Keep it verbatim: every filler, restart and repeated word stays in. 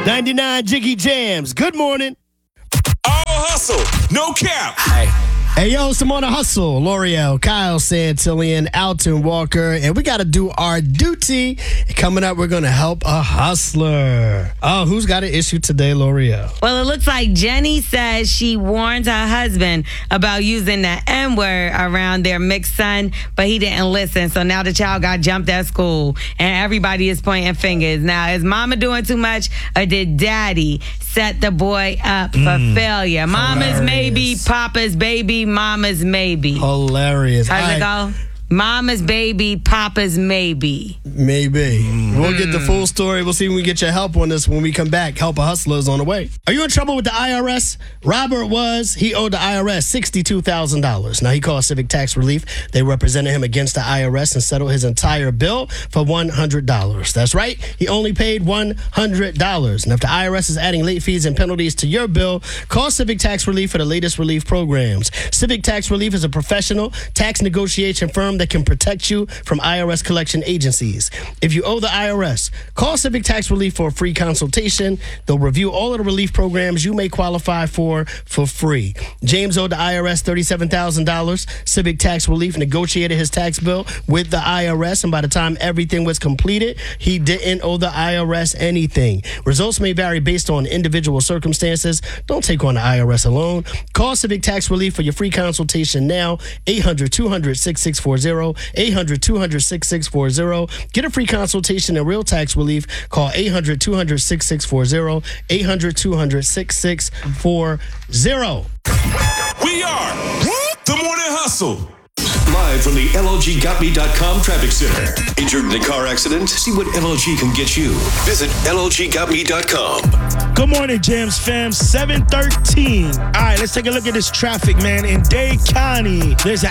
ninety-nine Jiggy Jams. Good morning. All hustle, no cap. Hey. Hey, yo, some on the hustle. L'Oreal, Kyle Santillian, Alton Walker, and we got to do our duty. Coming up, we're going to help a hustler. Oh, who's got an issue today, L'Oreal? Well, it looks like Jenny says she warned her husband about using the N-word around their mixed son, but he didn't listen. So now the child got jumped at school, and everybody is pointing fingers. Now, is mama doing too much, or did daddy set the boy up for mm, failure? Mama's maybe, papa's baby, mama's maybe. Hilarious. How's it go? Mama's baby, papa's maybe. Maybe. Mm. We'll get the full story. We'll see when we get your help on this when we come back. Help a hustler is on the way. Are you in trouble with the I R S? Robert was. He owed the I R S sixty-two thousand dollars. Now, he called Civic Tax Relief. They represented him against the I R S and settled his entire bill for one hundred dollars. That's right. He only paid one hundred dollars. And if the I R S is adding late fees and penalties to your bill, call Civic Tax Relief for the latest relief programs. Civic Tax Relief is a professional tax negotiation firm that can protect you from I R S collection agencies. If you owe the I R S, call Civic Tax Relief for a free consultation. They'll review all of the relief programs you may qualify for for free. James owed the I R S thirty-seven thousand dollars. Civic Tax Relief negotiated his tax bill with the I R S, and by the time everything was completed, he didn't owe the I R S anything. Results may vary based on individual circumstances. Don't take on the I R S alone. Call Civic Tax Relief for your free consultation now. eight hundred, two hundred, six six four zero. eight hundred, two hundred, six six four zero. Get a free consultation and real tax relief. Call eight hundred, two hundred, six six four zero. eight hundred, two hundred, six six four zero. We are the Morning Hustle. Live from the L L G got me dot com traffic center. Injured in a car accident? See what L L G can get you. Visit L L G got me dot com. Good morning, Jams fam. seven thirteen. All right, let's take a look at this traffic, man. In Dade County, there's an